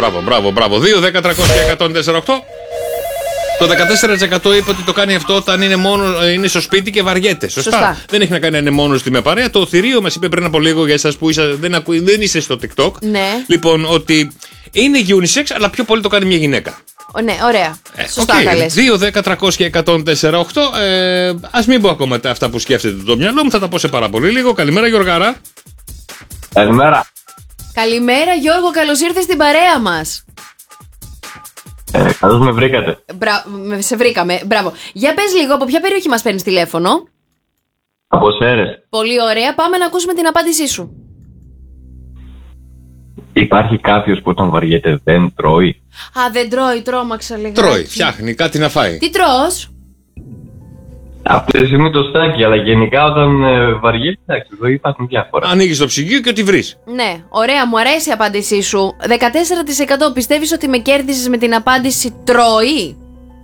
Μπράβο. 2, 10, 300 και 104,8. Το 14% είπε ότι το κάνει αυτό όταν είναι στο σπίτι και βαριέται. Σωστά. Δεν έχει να κάνει να είναι μόνο στη με παρέα. Το θηρίο μας είπε πριν από λίγο για εσάς που δεν είστε στο TikTok. Ναι. Λοιπόν, ότι είναι unisex, αλλά πιο πολύ το κάνει μια γυναίκα. Ναι, ωραία. Σωστά τα λες. 2, 10, 300 και 104,8. Ας μην πω ακόμα αυτά που σκέφτεται το μυαλό μου, θα τα πω σε πάρα πολύ λίγο. Καλημέρα, Γιωργάρα. Καλημέρα, Γιώργο, καλώς ήρθες στην παρέα μας. Καλώς με βρήκατε. Σε βρήκαμε, μπράβο. Για πες λίγο, από ποια περιοχή μας παίρνεις τηλέφωνο? Από Σέρρες. Πολύ ωραία, πάμε να ακούσουμε την απάντησή σου. Υπάρχει κάποιος που όταν βαριέται δεν τρώει? Δεν τρώει, τρόμαξα λιγάκι. Τρώει, φτιάχνει κάτι να φάει. Τι τρως? Αυτή τη στιγμή το στάκι, αλλά γενικά όταν βαριέται, εντάξει, εδώ υπάρχουν διάφορα. Ανοίγεις το ψυγείο και ό,τι βρεις. Ναι, ωραία, μου αρέσει η απάντησή σου. 14% πιστεύεις ότι με κέρδισες με την απάντηση τρώει?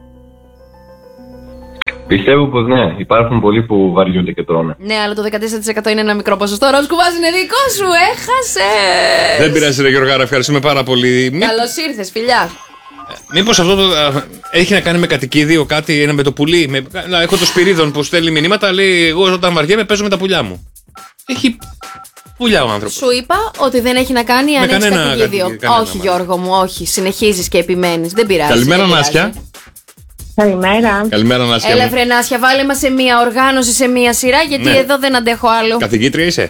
Πιστεύω πως ναι, υπάρχουν πολλοί που βαριούνται και τρώνε. Ναι, αλλά το 14% είναι ένα μικρό ποσοστό. Ροζ κουβάς είναι δικό σου, έχασες. Δεν πειράζει, ρε Γιωργάρα, ευχαριστούμε πάρα πολύ. Καλώς ήρθες, φιλιά. Μήπως αυτό έχει να κάνει με κατοικίδιο, κάτι, με το πουλί? Έχω το Σπυρίδων που στέλνει μηνύματα, λέει: εγώ όταν βαριέμαι παίζω με τα πουλιά μου. Έχει πουλιά ο άνθρωπος. Σου είπα ότι δεν έχει να κάνει αν έχεις κατοικίδιο. Όχι, Γιώργο μου, όχι. Συνεχίζεις και επιμένεις. Δεν πειράζει. Καλημέρα, Νάσια. Καλημέρα, Νάσια. Έλα, βρε Νάσια, βάλε μας σε μία οργάνωση, σε μία σειρά, γιατί εδώ δεν αντέχω άλλο. Καθηγήτρια είσαι?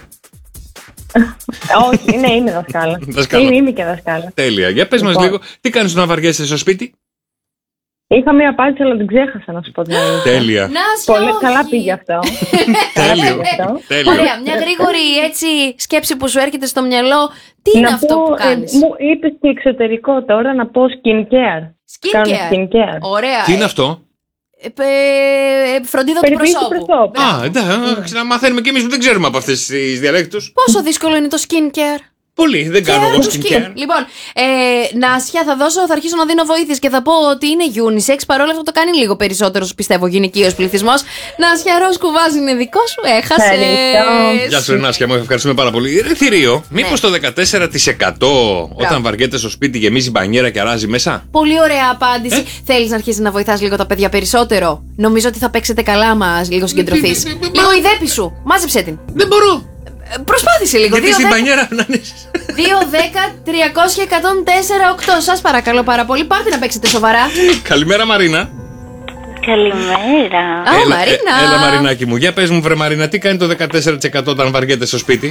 Όχι, ναι, είμαι δασκάλα. Είμαι και δασκάλα. Τέλεια. Για πες μας λίγο, τι κάνεις όταν βαριέσαι στο σπίτι? Είχα μία απάντηση, αλλά την ξέχασα να σου πω την αλήθεια. Τέλεια. Νάσια, Πολύ καλά πήγε αυτό. Τέλειο. Ωραία, μια γρήγορη έτσι σκέψη που σου έρχεται στο μυαλό. Τι είναι αυτό που κάνεις? Μου είπες και εξωτερικό τώρα να πω skincare. Skincare. Ωραία. Τι είναι αυτό? Φροντίδα του προσώπου. Εντάξει, να μαθαίνουμε κι εμείς που δεν ξέρουμε από αυτές τις διαλέκτους. Πόσο δύσκολο είναι το skincare? Πολύ, δεν κάνω εγώ skincare. Λοιπόν, Νάσια, θα αρχίσω να δίνω βοήθειες και θα πω ότι είναι unisex. Παρόλα αυτό το κάνει λίγο περισσότερο, πιστεύω, γυναικείος πληθυσμός. Νάσια, ροζ κουβάς είναι δικό σου, έχασες. Γεια σου, Νάσια, μου ευχαριστούμε πάρα πολύ. Θηρίο, μήπως το 14% όταν βαριέται στο σπίτι γεμίζει μπανιέρα και αράζει μέσα? Πολύ ωραία απάντηση. Θέλεις να αρχίσεις να βοηθάς λίγο τα παιδιά περισσότερο? Νομίζω ότι θα παίξετε καλά, μας λίγο συγκεντρωθείς. Λίγο η δέπη σου, μάζεψε την. Δεν μπορώ. Προσπάθησε λίγο. Γιατί στην μπανιέρα να είναι. 2, 10, 300 και 104,8. Σας παρακαλώ πάρα πολύ, πάρτε να παίξετε σοβαρά. Καλημέρα, Μαρίνα. Καλημέρα. Μαρίνα. Έλα, Μαρινάκι μου, για πες μου, βρε Μαρίνα, τι κάνει το 14% όταν βαριέται στο σπίτι?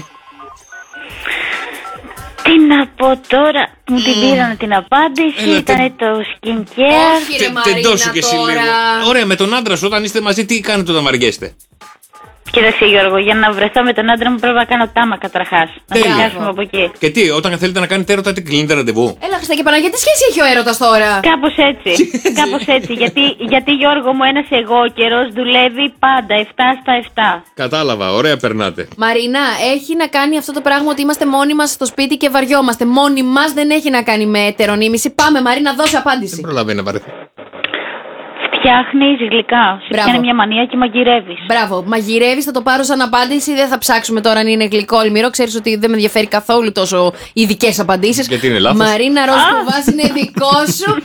Τι να πω τώρα, μου την πήραν την απάντηση, ήταν το skincare. Όχι ρε Μαρίνα τώρα. Ωραία, με τον άντρα σου όταν είστε μαζί, τι κάνετε όταν βαριέστε? Κοίταξε Γιώργο, για να βρεθώ με τον άντρα μου πρέπει να κάνω τάμα καταρχάς. Να πιάσουμε από εκεί. Και τι, όταν θέλετε να κάνετε έρωτα, τι κλείνετε ραντεβού? Έλα Χριστέ και Παναγία, τι σχέση έχει ο έρωτας τώρα? Κάπως έτσι. Κάπως έτσι. Γιατί Γιώργο μου, ένας εγώ καιρός δουλεύει πάντα 7 στα 7. Κατάλαβα, ωραία περνάτε. Μαρίνα, έχει να κάνει αυτό το πράγμα ότι είμαστε μόνοι μας στο σπίτι και βαριόμαστε. Μόνοι μας, δεν έχει να κάνει με ετερονίμηση. Πάμε Μαρίνα, δώσε απάντηση. Δεν προλαβαίνει να βαρεθεί. Φτιάχνεις γλυκά. Σου πιάνει μια μανία και μαγειρεύεις. Μπράβο. Μαγειρεύεις, θα το πάρω σαν απάντηση. Δεν θα ψάξουμε τώρα αν είναι γλυκό αλμυρό. Ξέρεις ότι δεν με ενδιαφέρει καθόλου τόσο ειδικές απαντήσεις. Γιατί είναι λάθος. Μαρίνα, ροζ κουβάς είναι δικό σου.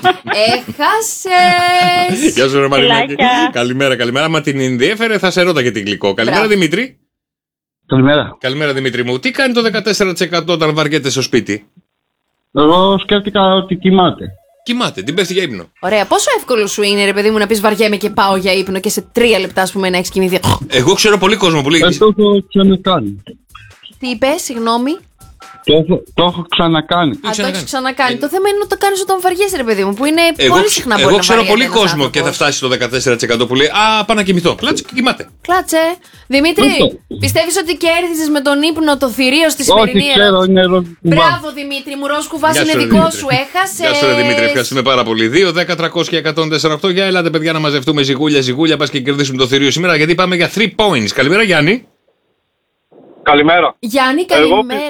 Έχασες. Γεια σου, ρε Μαρινάκη. Καλημέρα. Μα την ενδιέφερε, θα σε ρώτα για την γλυκό. Καλημέρα, Δημήτρη. Καλημέρα, Δημήτρη μου. Τι κάνει το 14% όταν βαριέται στο σπίτι? Εγώ σκέφτηκα ότι κοιμάται. Κοιμάται, την πέφτει για ύπνο. Ωραία, πόσο εύκολο σου είναι, ρε παιδί μου, να πεις βαριέμαι και πάω για ύπνο και σε 3 λεπτά, ας πούμε, να έχεις κοιμηθεί? Εγώ ξέρω πολύ κόσμο που λέει. Το έχω ξανακάνει. Τι είπες, συγγνώμη? Το έχω ξανακάνει. Το έχεις ξανακάνει. Το θέμα είναι να το κάνεις όταν βαριέσαι, ρε παιδί μου, που είναι πολύ συχνά μπορεί να βαριέται. Εγώ ξέρω πολύ κόσμο και θα φτάσει στο 14% που λέει πάω να κοιμηθώ. Κλάτσε και κοιμάται. Κλάτσε. Δημήτρη, πιστεύεις ότι κέρδισες με τον ύπνο το θηρίο στη σημερινή? Όχι, ξέρω, είναι ροζ κουβά. Μπράβο Δημήτρη μου, ροζ κουβάς είναι δικό σου, έχασες. Γεια σου, ρε Δημήτρη, ευχαριστούμε πάρα πολύ. 2, 10, 300 και 104,8. Για ελάτε, παιδιά, να μαζευτούμε ζυγούλια, πας και κερδίσουμε το θηρίο σήμερα, γιατί πάμε για 3 points. Καλημέρα, Γιάννη. Καλημέρα. Γιάννη, καλημέρα.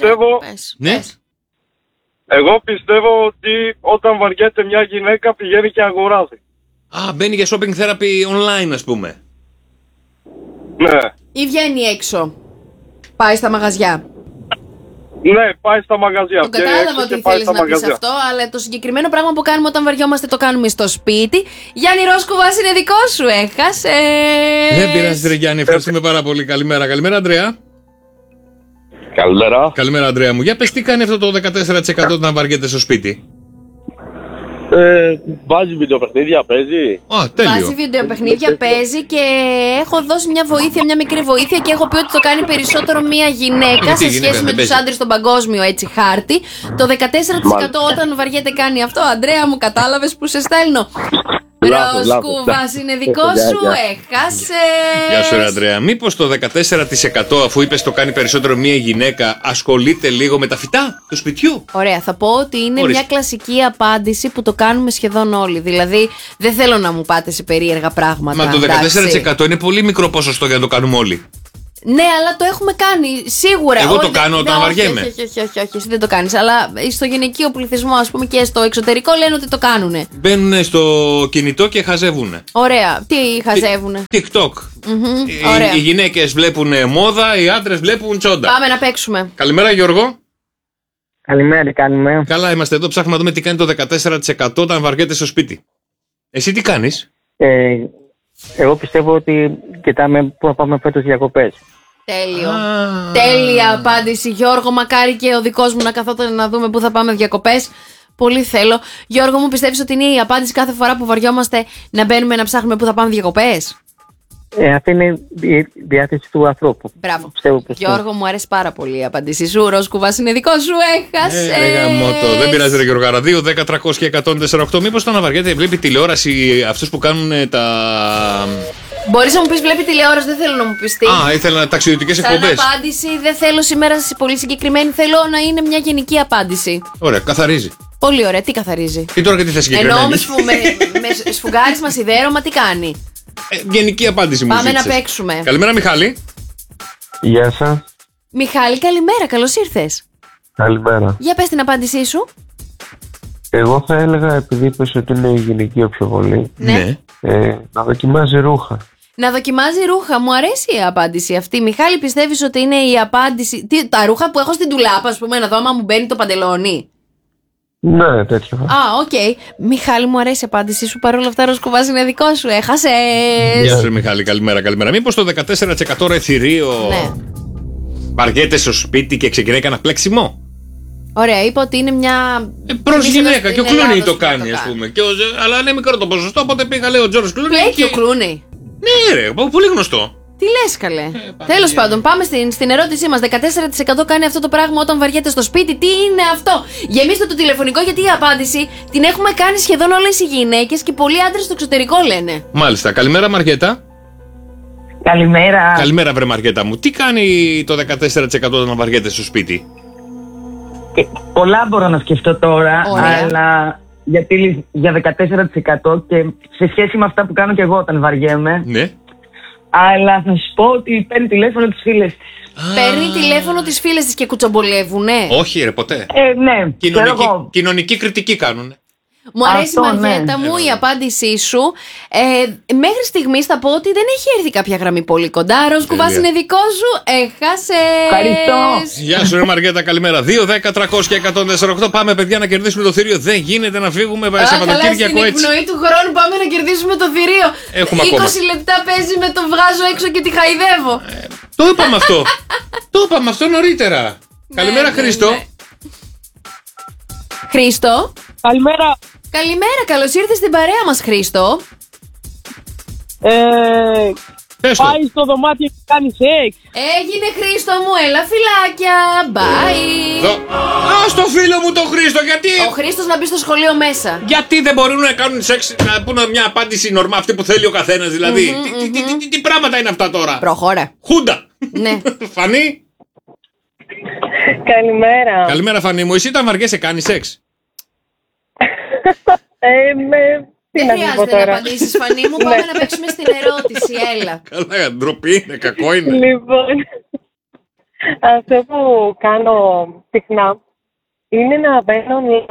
Εγώ πιστεύω ότι όταν βαριέται μια γυναίκα πηγαίνει και αγοράζει. Μπαίνει για shopping therapy online, ας πούμε. Ναι. Ή βγαίνει έξω. Πάει στα μαγαζιά. Ναι, πάει στα μαγαζιά. Το κατάλαβα ότι θέλεις να πεις αυτό, αλλά το συγκεκριμένο πράγμα που κάνουμε όταν βαριόμαστε το κάνουμε στο σπίτι. Γιάννη Ρόσκουβας, είναι δικό σου, έχασες. Δεν πειράζει, ρε Γιάννη, ευχαριστούμε πάρα πολύ. Καλημέρα, καλημέρα, Αντρέα. Καλημέρα. Καλημέρα, Αντρέα μου. Για πες, τι κάνει αυτό το 14% όταν βαριέται στο σπίτι? Βάζει βιντεοπαιχνίδια, παίζει. Τέλειο. Βάζει βιντεοπαιχνίδια, παίζει και έχω δώσει μια βοήθεια, μια μικρή βοήθεια και έχω πει ότι το κάνει περισσότερο μια γυναίκα σε σχέση με τους άντρες στον παγκόσμιο έτσι χάρτη. Το 14% όταν βαριέται κάνει αυτό. Αντρέα μου, κατάλαβες που σε στέλνω? Ρόσκουβας, είναι δικό σου, έχασες. Γεια σου, ρε Αντρέα. Μήπως το 14%, αφού είπες το κάνει περισσότερο μία γυναίκα, ασχολείται λίγο με τα φυτά του σπιτιού? Ωραία, θα πω ότι είναι μια κλασική απάντηση που το κάνουμε σχεδόν όλοι. Δηλαδή, δεν θέλω να μου πάτε σε περίεργα πράγματα. Μα το 14% είναι πολύ μικρό ποσοστό για να το κάνουμε όλοι. Ναι, αλλά το έχουμε κάνει σίγουρα. Εγώ το κάνω όταν βαριέμαι. Όχι, εσύ δεν το κάνεις. Αλλά στο γυναικείο πληθυσμό, ας πούμε, και στο εξωτερικό λένε ότι το κάνουνε. Μπαίνουν στο κινητό και χαζεύουνε. Ωραία. Τι χαζεύουνε? TikTok. Οι γυναίκες βλέπουν μόδα, οι άντρες βλέπουν τσόντα. Πάμε να παίξουμε. Καλημέρα, Γιώργο. Καλημέρα. Καλά, είμαστε εδώ. Ψάχνουμε να δούμε τι κάνει το 14% όταν βαριέται στο σπίτι. Εσύ τι κάνεις? Εγώ πιστεύω ότι κοιτάμε πού θα πάμε φέτος διακοπές. Τέλειο. Τέλεια απάντηση, Γιώργο. Μακάρι και ο δικός μου να καθόταν να δούμε πού θα πάμε διακοπές. Πολύ θέλω. Γιώργο μου, πιστεύεις ότι είναι η απάντηση κάθε φορά που βαριόμαστε να μπαίνουμε να ψάχνουμε πού θα πάμε διακοπές? Αυτή είναι η διάθεση του ανθρώπου. Μπράβο. Γιώργο, μου αρέσει πάρα πολύ η απάντησή σου. Ρόσκουβας, είναι δικό σου, έχασε. Δεν πειράζει, ρε Γιώργαρα. 2, 10, 300 και 148. Μήπως το να βαριέται, βλέπει τηλεόραση αυτούς που κάνουν τα. Μπορείς να μου πεις βλέπει τηλεόραση, δεν θέλω να μου πεις τι. Ήθελα ταξιδιωτικές εκπομπές. Σαν απάντηση δεν θέλω σήμερα πολύ συγκεκριμένη. Θέλω να είναι μια γενική απάντηση. Ωραία, καθαρίζει. Πολύ ωραία, τι καθαρίζει? Τι τώρα και τι θα συγκεκριμένη? Ενώ με σφουγγάρισμα σιδέρωμα τι κάνει? Γενική απάντηση μου. Πάμε να παίξουμε. Καλημέρα, Μιχάλη. Γεια σας. Μιχάλη, καλημέρα, καλώς ήρθες. Καλημέρα. Για πες την απάντησή σου. Εγώ θα έλεγα, επειδή είπες ότι είναι γυναικείο πιο πολύ, Ναι. να δοκιμάζει ρούχα. Να δοκιμάζει ρούχα, μου αρέσει η απάντηση αυτή. Μιχάλη, πιστεύεις ότι είναι η απάντηση? Τα ρούχα που έχω στην ντουλάπα, ας πούμε, να δω άμα μου μπαίνει το παντελόνι. Ναι, τέτοιο. Οκ. Μιχάλη, μου αρέσει η απάντησή σου. Παρ' όλα αυτά, Ρόσκουβας, είναι δικό σου. Έχασες. Γεια σου, Μιχάλη, καλημέρα. Μήπως το 14% εθηρίο βαριέται στο σπίτι και ξεκινάει κανένα πλέξιμο? Ωραία, είπα ότι είναι μια. Προς γυναίκα. Και ο Κλούνι το κάνει, ας πούμε. Αλλά είναι μικρό το ποσοστό, οπότε πήγα, λέει ο Τζόρις Κλούνι. Πλέκει ο Κλούνι. Ναι, ρε, πολύ γνωστό. Τι λες, καλέ. Τέλος πάντων, πάμε στην ερώτησή μας. 14% κάνει αυτό το πράγμα όταν βαριέται στο σπίτι. Τι είναι αυτό? Γεμίστε το τηλεφωνικό, γιατί η απάντηση την έχουμε κάνει σχεδόν όλες οι γυναίκες και πολλοί άντρες στο εξωτερικό λένε. Μάλιστα. Καλημέρα, Μαριέτα. Καλημέρα. Καλημέρα, βρε Μαριέτα μου. Τι κάνει το 14% όταν βαριέται στο σπίτι? Πολλά μπορώ να σκεφτώ τώρα, αλλά γιατί για 14% και σε σχέση με αυτά που κάνω και εγώ όταν βαριέμαι. Ναι. Αλλά θα σου πω ότι παίρνει τηλέφωνο τις φίλες της. Παίρνει τηλέφωνο τις φίλες της και κουτσομπολεύουνε. Όχι, ρε, ποτέ. Ναι. Κοινωνική κριτική κάνουνε. Μου αρέσει, Μαριέτα μου, η απάντησή σου. Μέχρι στιγμής θα πω ότι δεν έχει έρθει κάποια γραμμή πολύ κοντά. Ρόσκουβας, είναι δικό σου. Έχασες. Ευχαριστώ. Γεια σου, ρε Μαριέτα, καλημέρα. 2, 10, 300 και 148. Πάμε, παιδιά, να κερδίσουμε το θηρίο. Δεν γίνεται να φύγουμε Σαββατοκύριακο έτσι. Στην εκπνοή του χρόνου πάμε να κερδίσουμε το θηρίο. 20 λεπτά παίζει με το βγάζω έξω και τη χαϊδεύω. Το είπαμε αυτό. Το είπαμε αυτό νωρίτερα. Καλημέρα, Χρήστο. Χρήστο. Καλημέρα. Καλημέρα, καλώς ήρθες στην παρέα μας, Χρήστο. Πάει στο δωμάτιο και κάνει σεξ. Έγινε, Χρήστο μου, έλα φιλάκια. Bye. Στο φίλο μου τον Χρήστο, γιατί. Ο Χρήστος να μπει στο σχολείο μέσα. Γιατί δεν μπορούν να κάνουν σεξ, να πούνε μια απάντηση νορμά, αυτή που θέλει ο καθένας, δηλαδή. Τι πράγματα είναι αυτά τώρα? Προχώρα. Χούντα. Ναι. Φανή. Καλημέρα. Καλημέρα, Φανή μου. Εσύ όταν βαριέσαι κάνεις σεξ? Δεν χρειάζεται να απαντήσεις, Φανή μου. Πάμε να παίξουμε στην ερώτηση. Έλα. Καλά, ντροπή είναι, κακό είναι. Λοιπόν, αυτό που κάνω συχνά είναι να μπαίνω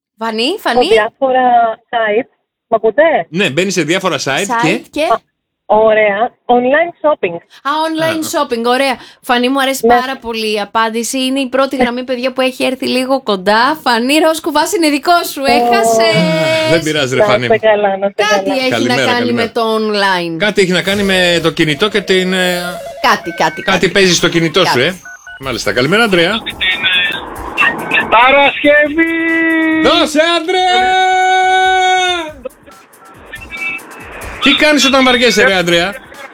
Φανή. σε διάφορα sites. Μ' ακούτε? Ναι, μπαίνεις σε διάφορα site και... Ωραία. Online shopping. Online shopping, ωραία. Φανή, μου αρέσει πάρα πολύ η απάντηση. Είναι η πρώτη γραμμή, παιδιά, που έχει έρθει λίγο κοντά. Φανή, Ροσκουβάς είναι δικό σου. Έχασε. Δεν πειράζει, ρε Φανή. Κάτι έχει να κάνει με το online. Κάτι έχει να κάνει με το κινητό και την. Κάτι παίζει στο κινητό σου, Μάλιστα. Καλημέρα, Ανδρέα. Παρασκευή! Δώσε, Ανδρέα! Τι κάνεις όταν βαριέσαι, ρε Ανδρέα?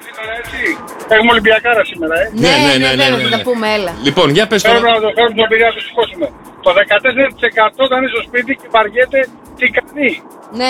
Έχουμε Ολυμπιακάρα σήμερα, Ναι, θα τα πούμε, έλα. Λοιπόν, για πες τώρα. Πρέπει να το φέρουμε τον πειρά, το σηκώσουμε. Το 14% όταν είναι στο σπίτι και βαριέται, τι κάνει? Ναι.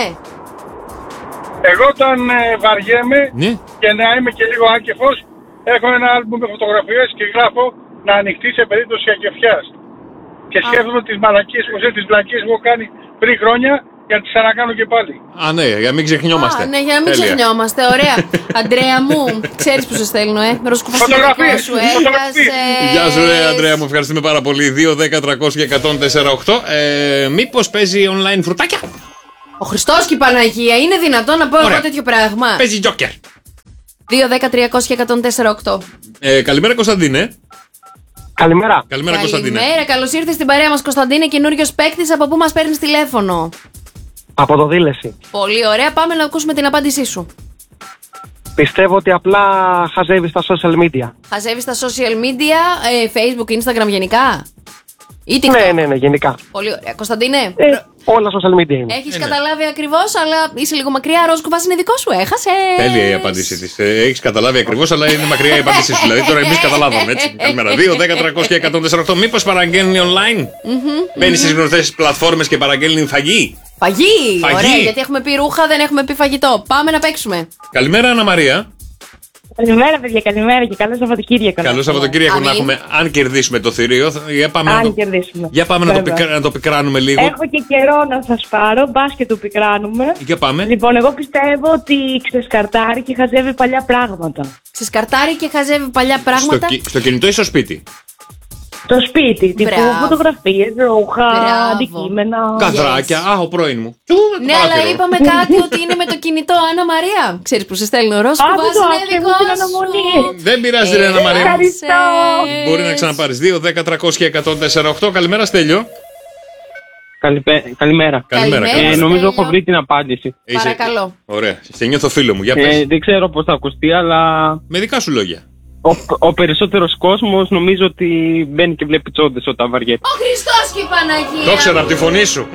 Εγώ όταν βαριέμαι και να είμαι και λίγο άκεφος, έχω ένα άλμπουμ με φωτογραφίες και γράφω να ανοιχτεί σε περίπτωση ακεφιάς. Και σκέφτομαι τις μαλακίες τις βλακίες που έχω κάνει πριν χρόνια για να τις ανακάνω και πάλι. Ναι, για να μην ξεχνιόμαστε. Ναι, για να μην ξεχνιόμαστε. Ωραία. Αντρέα μου, ξέρεις που σε στέλνω, Ροσκουβάς είναι δικό σου. Γεια σου, ρε Αντρέα μου, ευχαριστούμε πάρα πολύ. 2, 10, 300 και 104,8. Μήπως παίζει online φρουτάκια? Ο Χριστός και η Παναγία, είναι δυνατόν να πω εγώ τέτοιο πράγμα? Παίζει Joker. 2, 10, 300 και 104,8. Καλημέρα, Κωνσταντίνε. Καλημέρα. Καλημέρα, Κωνσταντίνε. Καλημέρα, καλώς ήρθες στην παρέα μας, Κωνσταντίνε, καινούριος παίκτης. Από πού μας παίρνεις τηλέφωνο? Από το Δήλεση. Πολύ ωραία, πάμε να ακούσουμε την απάντησή σου. Πιστεύω ότι απλά χαζεύει στα social media. Χαζεύει στα social media, Facebook, Instagram γενικά? Ή TikTok? Ναι, γενικά. Πολύ ωραία. Κωνσταντίνε, όλα social media είναι. έχεις καταλάβει ακριβώς, αλλά είσαι λίγο μακριά. Ροσκουβάς είναι δικό σου, έχασε. Τέλεια η απάντησή της. Έχεις καταλάβει ακριβώς, αλλά είναι μακριά η απάντησή σου. Δηλαδή τώρα εμείς καταλάβαμε, έτσι. Καλημέρα. 2, 10, 300 και 104,8. Μήπως παραγγέλνει online? Μπαίνει στις γνωστές πλατφόρμες και παραγγέλνει φαγή. Φαγή! Ωραία, γιατί έχουμε πει ρούχα, δεν έχουμε πει φαγητό. Πάμε να παίξουμε. Καλημέρα, Αννα Μαρία. Καλημέρα, παιδιά, καλημέρα και καλό Σαββατοκύριακο. Καλό Σαββατοκύριακο να έχουμε. Αν κερδίσουμε το θηρίο, για πάμε, κερδίσουμε. πάμε να το πικράνουμε λίγο. Έχω και καιρό να σας πάρω, μπας και το πικράνουμε. Για πάμε. Λοιπόν, εγώ πιστεύω ότι ξεσκαρτάρει και χαζεύει παλιά πράγματα. Ξεσκαρτάρει και χαζεύει παλιά πράγματα. Στο κινητό ή στο σπίτι? Το σπίτι, τύπου φωτογραφίες, ρούχα, αντικείμενα. Καδράκια, ο πρώην μου. Ναι, αλλά είπαμε κάτι ότι είναι με το κινητό, Άννα Μαρία. Ξέρεις που σε στέλνει ο Ροσκουβάς, είναι δικό σου. Δεν πειράζει, ρε Άννα Μαρία. Ευχαριστώ. Μπορεί να ξαναπάρεις. 2, 10, 300 και 104,8. Καλημέρα, Στέλιο. Καλημέρα. Νομίζω έχω βρει την απάντηση. Παρακαλώ. Ωραία. Σε νιώθω φίλο μου. Για πες. Δεν ξέρω πώς θα ακουστεί, αλλά. Με δικά σου λόγια. Ο περισσότερος κόσμος νομίζω ότι μπαίνει και βλέπει τσόντες όταν βαριέται. Ο Χριστός και η Παναγία. Το ξέρω από τη φωνή σου.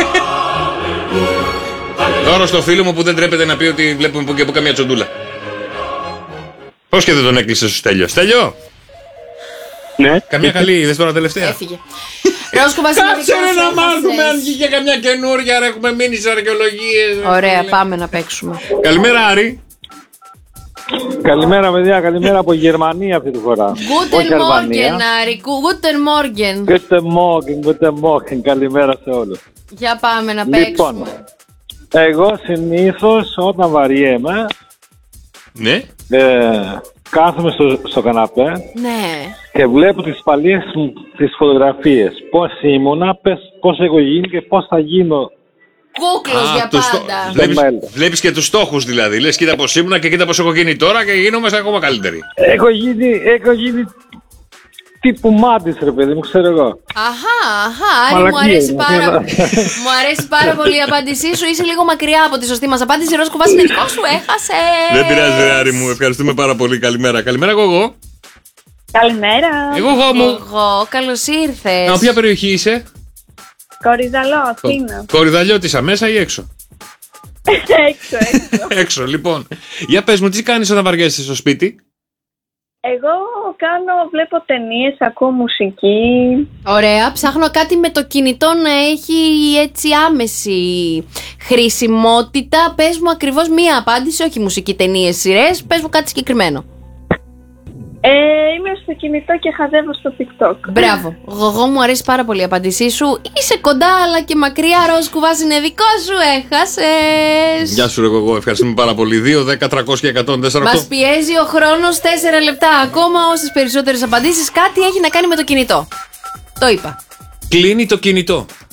Δώρο στο φίλο μου που δεν τρέπεται να πει ότι βλέπουμε που και που καμία τσοντούλα. Πώς και δεν τον έκλεισε στο Στέλιο? Στέλιο! Ναι. Καμία καλή, είδες τώρα τελευταία? Έφυγε. Ροσκουβάς, κάτσε να μάθουμε αν βγήκε καμιά καινούρια, έχουμε μείνει σε αρκεολογίες. Ωραία, πάμε να παίξουμε. Καλημέρα, Άρη. Καλημέρα, παιδιά, καλημέρα από Γερμανία αυτή τη φορά. Guten Morgen, Άρη. Guten Morgen. Guten Morgen, καλημέρα σε όλους. Για πάμε να παίξουμε. Λοιπόν, εγώ συνήθως όταν βαριέμαι, ναι, κάθομαι στο καναπέ, ναι, και βλέπω τις παλιές μου τις φωτογραφίες. Πώς ήμουνα, πώς έχω γίνει και πώς θα γίνω. Κούκλος για πάντα. Βλέπεις και τους στόχους δηλαδή. Λες κοίτα πως ήμουνα και κοίτα πως έχω γίνει τώρα και γίνομαι ακόμα καλύτερη. Έχω γίνει τύπου μάτις, ρε παιδί μου, ξέρω εγώ. Αχα, Άρη, μου αρέσει πάρα πολύ η απάντησή σου. Είσαι λίγο μακριά από τη σωστή μας απάντηση. Ροσκουβάς, είναι δικό σου, έχασε. Δεν πειράζει, Άρη μου, ευχαριστούμε πάρα πολύ. Καλημέρα. Καλημέρα, εγώ. Καλημέρα. Εγώ μου. Καλώς ήρθες. Από ποια περιοχή είσαι? Κορυδαλό, Αθήνα. Κορυδαλιώτησα, μέσα ή έξω? Έξω. Έξω, λοιπόν. Για πες μου, τι κάνεις όταν βαριέσαι στο σπίτι? Εγώ βλέπω ταινίες, ακούω μουσική. Ωραία, ψάχνω κάτι με το κινητό να έχει έτσι άμεση χρησιμότητα. Πες μου ακριβώς μία απάντηση, όχι μουσική, ταινίες, σειρές. Πες μου κάτι συγκεκριμένο. Είμαι στο κινητό και χαζεύω στο TikTok. Μπράβο. Εγώ μου αρέσει πάρα πολύ η απάντησή σου. Είσαι κοντά αλλά και μακριά. Ροσκουβάς, είναι δικό σου. Έχασες. Γεια σου, εγώ. Ευχαριστούμε πάρα πολύ. 2, 10, 300 και 104. Μας πιέζει ο χρόνος. 4 λεπτά ακόμα. Όσες περισσότερες απαντήσεις. Κάτι έχει να κάνει με το κινητό. Το είπα. Κλείνει το κινητό.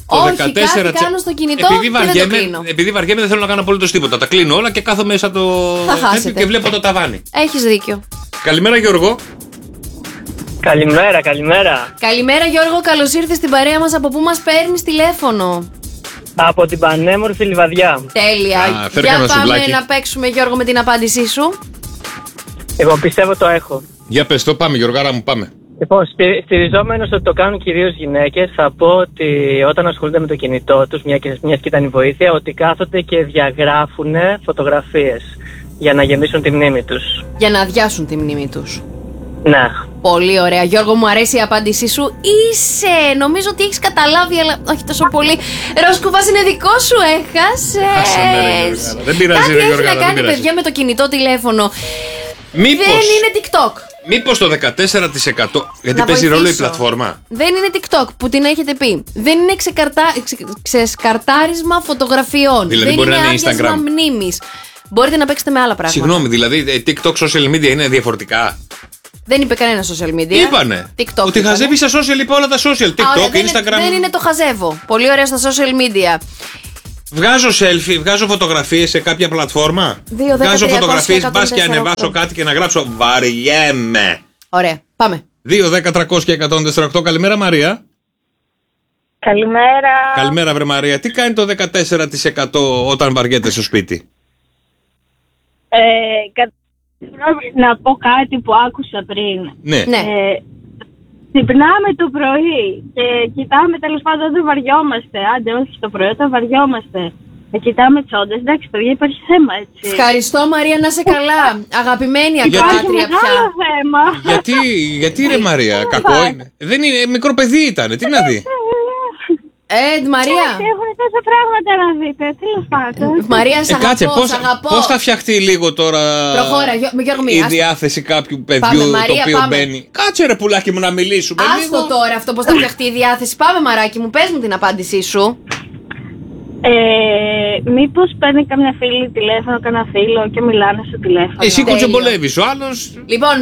Όχι, κάτι κάνω στο κινητό και δεν το κλείνω. Επειδή βαριέμαι δεν θέλω να κάνω απολύτως τίποτα. Τα κλείνω όλα και κάθομαι μέσα και βλέπω το ταβάνι. Έχεις δίκιο. Καλημέρα Γιώργο. Καλημέρα. Καλημέρα Γιώργο, καλώς ήρθες στην παρέα μας. Από πού μας παίρνεις τηλέφωνο? Από την πανέμορφη Λιβαδιά. Τέλεια. Για πάμε να παίξουμε Γιώργο με την απάντησή σου. Εγώ πιστεύω το έχω. Για πες το, πάμε Γιώργαρα μου, πάμε. Λοιπόν, στηριζόμενος ότι το κάνουν κυρίως γυναίκες, θα πω ότι όταν ασχολούνται με το κινητό τους, μια και ήταν η βοήθεια, ότι κάθονται και διαγράφουν φωτογραφίες για να γεμίσουν τη μνήμη τους. Για να αδειάσουν τη μνήμη τους. Ναι. Πολύ ωραία. Γιώργο, μου αρέσει η απάντησή σου. Νομίζω ότι έχεις καταλάβει, αλλά όχι τόσο πολύ. Ροσκουβάς είναι δικό σου, έχασες. Δεν πειράζει, κάτι έχει να κάνει, παιδιά, με το κινητό τηλέφωνο. Δεν είναι TikTok. Μήπως το 14%. Γιατί παίζει ρόλο η πλατφόρμα. Δεν είναι TikTok που την έχετε πει. Δεν είναι ξεσκαρτάρισμα φωτογραφιών. Δηλαδή δεν μπορεί είναι να είναι άδειασμα Instagram. μνήμης. Μπορείτε να παίξετε με άλλα πράγματα. Συγγνώμη, δηλαδή TikTok, social media είναι διαφορετικά. Δεν είπε κανένα social media. Είπανε. TikTok. Ότι χαζεύει στα social, είπα όλα τα social. TikTok, Instagram. Δεν είναι το χαζεύω. Πολύ ωραία στα social media. Βγάζω selfie, βγάζω φωτογραφίες σε κάποια πλατφόρμα. Βγάζω φωτογραφίες, μπας και ανεβάσω κάτι και να γράψω βαριέμαι. Ωραία, πάμε. 2-10-300-148. Καλημέρα Μαρία. Καλημέρα. Καλημέρα βρε Μαρία. Τι κάνει το 14% όταν βαριέται στο σπίτι? Να πω κάτι που άκουσα πριν. Ναι. Ξυπνάμε το πρωί και κοιτάμε, τέλος πάντων, δεν βαριόμαστε. Άντε, όχι το πρωί, όταν βαριόμαστε. Κοιτάμε τσόντες. Εντάξει, παιδιά, υπάρχει θέμα, έτσι. Ευχαριστώ, Μαρία, να είσαι καλά. Αγαπημένη ακροάτρια πια. Θέμα. Γιατί ρε Μαρία, κακό είναι? Δεν είναι, μικρό παιδί ήταν, τι να δει. Μαρία. Έχουν τόσα πράγματα να δείτε, τέλος πάντων. Μαρία, σ' αγαπώ. Πώς θα φτιαχτεί λίγο τώρα η διάθεση κάποιου παιδιού το οποίο μπαίνει? Κάτσε ρε πουλάκι μου να μιλήσουμε λίγο. Άστο τώρα αυτό πώς θα φτιαχτεί η διάθεση. Πάμε Μαράκι μου, πες μου την απάντησή σου. Μήπως παίρνει καμιά φίλη τηλέφωνο, κανένα φίλο και μιλάνε στο τηλέφωνο? Εσύ κοτσομπολεύεις, ο άλλος. Λοιπόν,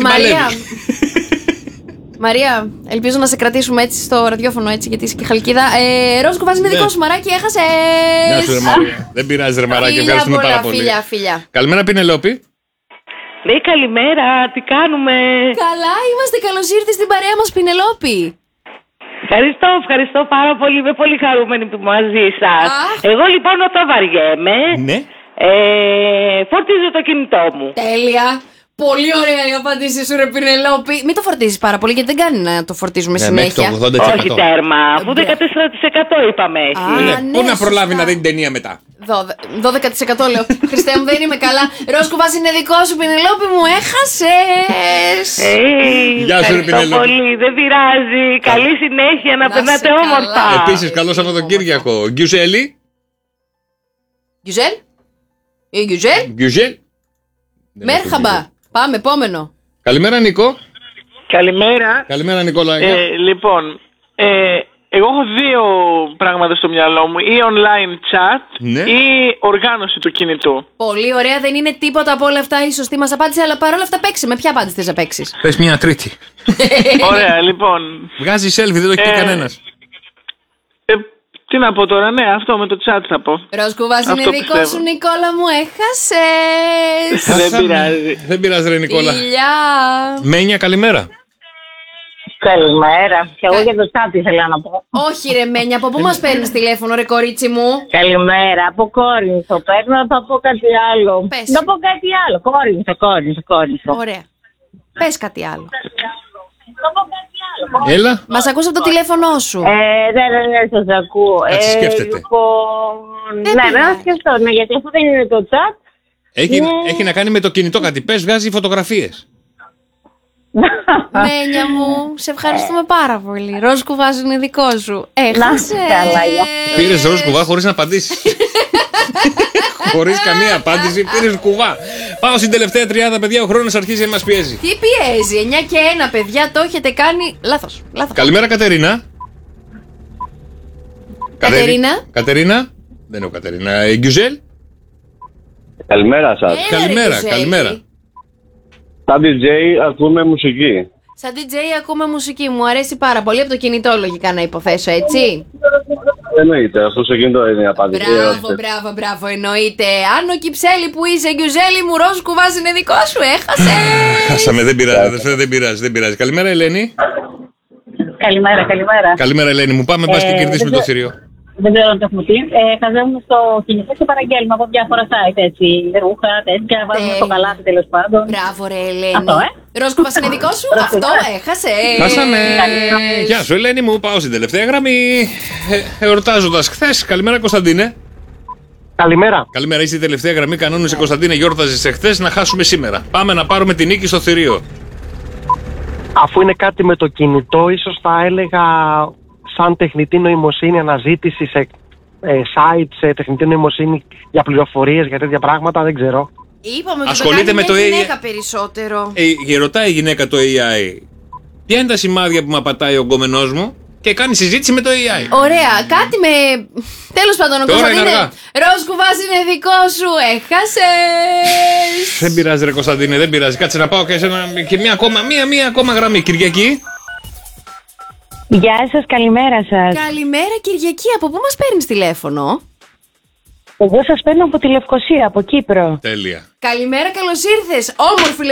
Μαρία, ελπίζω να σε κρατήσουμε έτσι στο ραδιόφωνο, έτσι, γιατί είσαι και Χαλκίδα. Ροσκουβάς είναι δικό σου, Μαράκι, έχασες. Γεια σου ρε Μαρία. Δεν πειράζει ρε Μαράκι, ευχαριστούμε πάρα πολύ. Φιλιά. Καλημέρα Πινελόπη. Ναι, καλημέρα, τι κάνουμε? Καλά είμαστε, καλώς ήρθες στην παρέα μας Πινελόπη. Ευχαριστώ πάρα πολύ, είμαι πολύ χαρούμενη που μαζί σας. Εγώ λοιπόν όταν βαριέμαι, φορτίζω το κινητό μου. Τέλεια. Πολύ ωραία η απάντησή σου, ρε Πινελόπη. Μην το φορτίζεις πάρα πολύ, γιατί δεν κάνει να το φορτίζουμε συνέχεια. Όχι τέρμα, αφού 14% είπαμε έχει. Πού να προλάβει να δει την ταινία μετά? 12% λέω. Χριστέ μου, δεν είμαι καλά. Ροσκουβάς είναι δικό σου, Πινελόπη μου, έχασες. Γεια σου, ρε Πινελόπη. Πολύ, δεν πειράζει. Καλή συνέχεια, να περνάτε όμορφα. Επίσης, καλό Σαββατοκύριακο. Γκιουζέλη. Γκιουζέλ. Μέρχαμπα. Πάμε, επόμενο. Καλημέρα Νίκο. Καλημέρα Νικόλα. Λοιπόν, εγώ έχω δύο πράγματα στο μυαλό μου. Ή online chat ή οργάνωση του κινητού. Πολύ ωραία, δεν είναι τίποτα από όλα αυτά η σωστή μας απάντηση, αλλά παρόλα αυτά παίξει. Με ποια απάντηση θες να παίξεις? Πες μια τρίτη. Ωραία, λοιπόν. Βγάζει selfie, δεν το έχει πει κανένας. Τι να πω τώρα, ναι, αυτό με το chat θα πω. Ροσκουβάς είναι δικό σου, Νικόλα μου, έχασες. Δεν πειράζει ρε Νικόλα. Φιλιά. Μένια, καλημέρα. Καλημέρα. Και εγώ για το chat ήθελα να πω. Όχι ρε Μένια, από πού μας παίρνεις τηλέφωνο ρε κορίτσι μου? Καλημέρα, από Κόρινθο. Παίρνω, θα πω κάτι άλλο. Πες. Θα πω κάτι άλλο. Κόρινθο. Ωραία. Πες κάτι άλλο. Έλα. Μας ακούς από το τηλέφωνό σου. Δεν σας ακούω. Κάτσε, σκέφτεται. Ναι, να σκεφτώ, ναι, γιατί αυτό δεν είναι το chat. Έχει να κάνει με το κινητό κάτι. Πες, βγάζει φωτογραφίες. Μένια μου, σε ευχαριστούμε πάρα πολύ. Ροσκουβάς είναι δικό σου. Έχασε. Πήρες Ροσκουβά χωρίς να απαντήσεις. Χωρίς καμία απάντηση, πήρες κουβά. Πάω στην τελευταία τριάδα, παιδιά. Ο χρόνος αρχίζει να μας πιέζει. Τι πιέζει, 9 και 1, παιδιά, το έχετε κάνει λάθος. Καλημέρα, Κατερίνα. Κατερίνα. Δεν έχω Κατερίνα. Γκιουζέλ. Καλημέρα σας. Καλημέρα. Σαν DJ ακούμε μουσική. Σαν DJ ακούμε μουσική, μου αρέσει πάρα πολύ. Από το κινητό λογικά να υποθέσω, έτσι. Εννοείται, αυτό στο κινητό είναι η απάντηση. Μπράβο, εννοείται. Άνω Κυψέλη που είσαι, Γκιουζέλη μου, ροζ κουβάς είναι δικό σου, έχασε. Χάσαμε, δεν πειράζει, δεν πειράζει. Καλημέρα, Ελένη. Καλημέρα. Καλημέρα, Ελένη μου. Πάμε, πας και κερδίσουμε το θηρίο. Δεν ξέρω αν το έχουμε πει. Χαζεύουμε στο κινητό και παραγγέλνουμε από διάφορα site, έτσι. Ρούχα, τέτοια, βάζουμε στο καλάθι τέλος πάντων. Μπράβο, ρε Ελένη. Αυτό, Ρόσκουβας είναι δικό σου, αυτό έχασε. Χάσαμε. Γεια σου, Ελένη μου. Πάω στην τελευταία γραμμή. Εορτάζοντας χθες. Καλημέρα, Κωνσταντίνε. Καλημέρα, είσαι η τελευταία γραμμή. Κανόνισε, Κωνσταντίνε, γιόρταζες εχθές, να χάσουμε σήμερα. Πάμε να πάρουμε την νίκη στο θηρίο. Αφού είναι κάτι με το κινητό, ίσως θα έλεγα σαν τεχνητή νοημοσύνη, αναζήτηση σε site, σε τεχνητή νοημοσύνη για πληροφορίες, για τέτοια πράγματα, δεν ξέρω. Είπαμε ότι ασχολείται με το AI. Γυναίκα περισσότερο. Ρωτάει η γυναίκα το AI. Ποια είναι τα σημάδια που με απατάει ο γκόμενός μου, και κάνει συζήτηση με το AI. Ωραία, κάτι με. Τέλος πάντων, ο Κωνσταντίνε. Ρόσκουβας είναι δικό σου, έχασες. Δεν πειράζει, ρε Κωνσταντίνε, δεν πειράζει. Κάτσε να πάω και μία ακόμα γραμμή. Κυριακή. Γεια σας, καλημέρα σας. Καλημέρα, Κυριακή. Από πού μας παίρνεις τηλέφωνο? Εγώ σας παίρνω από τη Λευκοσία, από Κύπρο. Τέλεια. Καλημέρα, καλώς ήρθες. Όμορφη